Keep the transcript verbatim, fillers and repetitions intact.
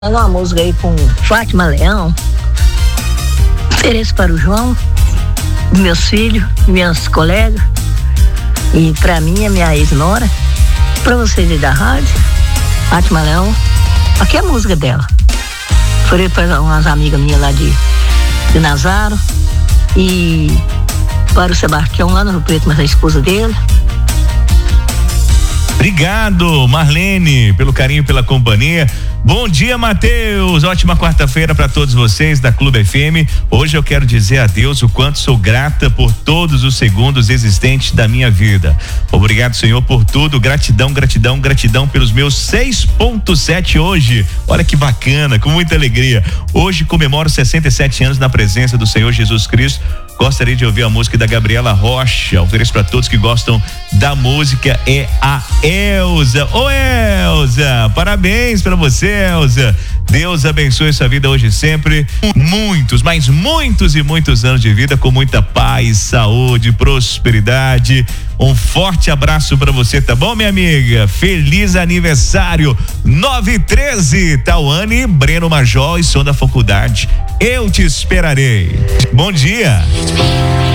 Uma música aí com Fátima Leão. Ofereço para o João, meus filhos, minhas colegas, e para mim, a minha ex-nora, para vocês aí da rádio, Fátima Leão. Aqui é a música dela. Foi para umas amigas minhas lá de, de Nazaro, e para o Sebastião lá no Rio Preto, mas a esposa dele. Obrigado, Marlene, pelo carinho, pela companhia. Bom dia, Matheus. Ótima quarta-feira para todos vocês da Clube F M. Hoje eu quero dizer a Deus o quanto sou grata por todos os segundos existentes da minha vida. Obrigado, Senhor, por tudo. Gratidão, gratidão, gratidão pelos meus seis ponto sete hoje. Olha que bacana, com muita alegria. Hoje comemoro sessenta e sete anos na presença do Senhor Jesus Cristo. Gostaria de ouvir a música da Gabriela Rocha. Ofereço para todos que gostam da música, é a Elza. Ô Elza, parabéns para você, Elza. Deus abençoe sua vida hoje e sempre. Muitos, mas muitos e muitos anos de vida com muita paz, saúde, prosperidade. Um forte abraço para você, tá bom, minha amiga? Feliz aniversário. nove e treze, Tauane, Breno Major e som da faculdade. Eu te esperarei. Bom dia.